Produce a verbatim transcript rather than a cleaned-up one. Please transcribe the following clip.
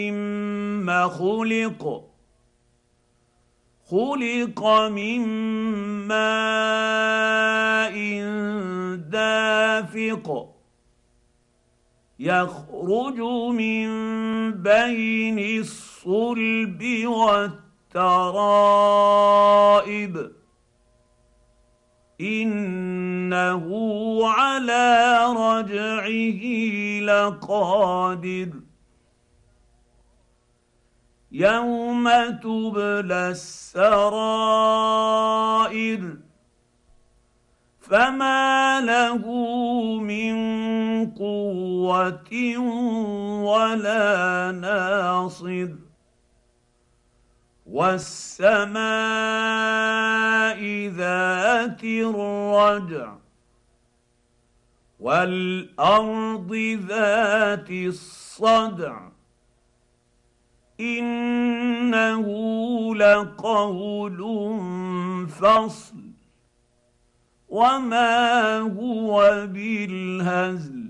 مما خلق خلق من ماء دافق يخرج من بين الصلب والترائب إنه على رجعه لقادر يوم تبلى السرائر فما له من قوة ولا ناصر والسماء ذات الرجع والأرض ذات الصدع إنه لقول فصل وما هو بالهزل